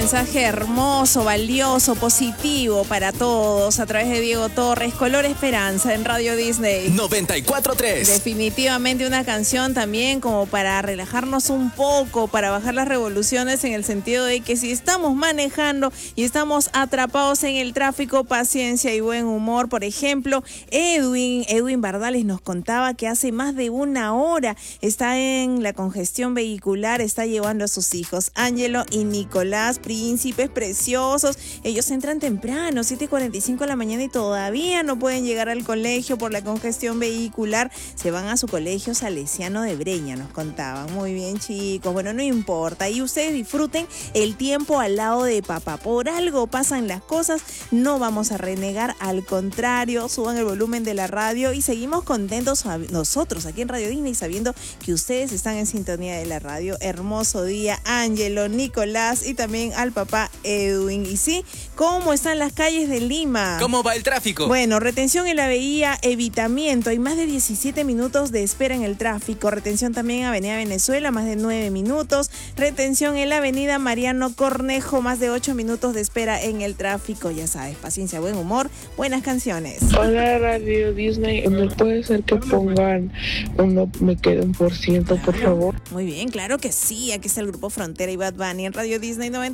mensaje hermoso, valioso, positivo para todos a través de Diego Torres, Color Esperanza en Radio Disney 94.3. Definitivamente una canción también como para relajarnos un poco, para bajar las revoluciones, en el sentido de que si estamos manejando y estamos atrapados en el tráfico, paciencia y buen humor. Por ejemplo, Edwin Bardales nos contaba que hace más de una hora está en la congestión vehicular, está llevando a sus hijos, Ángelo y Nicolás, príncipes preciosos. Ellos entran temprano, 7:45 de la mañana, y todavía no pueden llegar al colegio por la congestión vehicular. Se van a su colegio Salesiano de Breña, nos contaban. Muy bien, chicos. Bueno, no importa. Y ustedes disfruten el tiempo al lado de papá. Por algo pasan las cosas. No vamos a renegar. Al contrario, suban el volumen de la radio y seguimos contentos nosotros aquí en Radio Disney, sabiendo que ustedes están en sintonía de la radio. Hermoso día, Ángelo, Nicolás y también al papá Edwin. Y sí, ¿cómo están las calles de Lima? ¿Cómo va el tráfico? Bueno, retención en la vía Evitamiento. Hay más de 17 minutos de espera en el tráfico. Retención también en Avenida Venezuela, más de 9 minutos. Retención en la Avenida Mariano Cornejo, más de 8 minutos de espera en el tráfico. Ya sabes, paciencia, buen humor, buenas canciones. Hola Radio Disney, ¿me puede ser que pongan me quede 1%, por favor? Muy bien, claro que sí. Aquí está el Grupo Frontera y Bad Bunny en Radio Disney 90.